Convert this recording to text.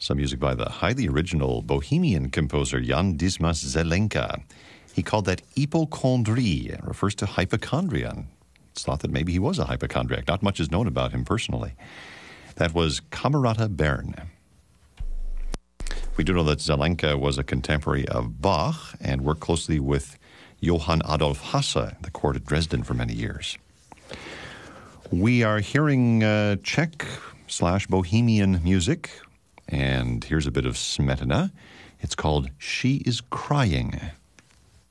Some music by the highly original Bohemian composer Jan Dismas Zelenka. He called that hypochondrie. It refers to hypochondria. It's thought that maybe he was a hypochondriac. Not much is known about him personally. That was Camerata Bern. We do know that Zelenka was a contemporary of Bach and worked closely with Johann Adolf Hasse, the court at Dresden, for many years. We are hearing Czech/Bohemian music, and here's a bit of Smetana. It's called She is Crying.